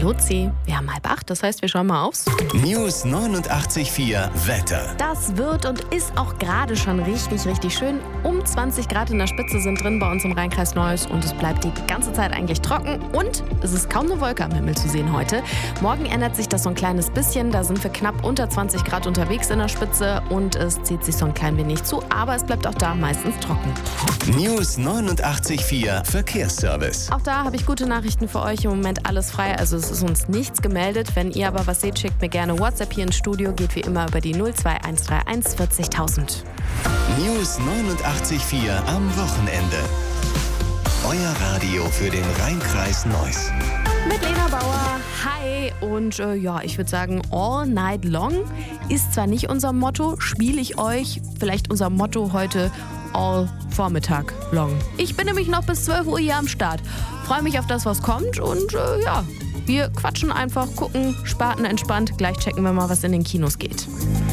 Luzi, wir haben 7:30, das heißt, wir schauen mal aufs News 89.4 Wetter. Das wird und ist auch gerade schon richtig, richtig schön. Um 20 Grad in der Spitze sind drin bei uns im Rheinkreis Neuss und es bleibt die ganze Zeit eigentlich trocken und es ist kaum eine Wolke am Himmel zu sehen heute. Morgen ändert sich das so ein kleines bisschen, da sind wir knapp unter 20 Grad unterwegs in der Spitze und es zieht sich so ein klein wenig zu, aber es bleibt auch da meistens trocken. News 89.4 Verkehrsservice. Auch da habe ich gute Nachrichten für euch. Im Moment alles frei, also es ist uns nichts gemeldet. Wenn ihr aber was seht, schickt mir gerne WhatsApp hier ins Studio. Geht wie immer über die 02131 40.000. News 89.4 am Wochenende. Euer Radio für den Rheinkreis Neuss. Mit Lena Bauer. Hi. Und ich würde sagen, all night long ist zwar nicht unser Motto, spiele ich euch vielleicht unser Motto heute all Vormittag long. Ich bin nämlich noch bis 12 Uhr hier am Start. Freue mich auf das, was kommt und wir quatschen einfach, gucken, Spaten entspannt. Gleich checken wir mal, was in den Kinos geht.